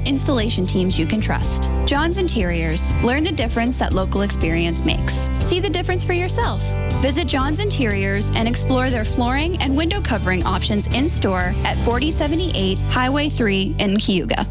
installation teams you can trust. John's Interiors. Learn the difference that local experience makes. See the difference for yourself. Visit John's Interiors and explore their flooring and window covering options in-store at 4078 Highway 3 in Cayuga.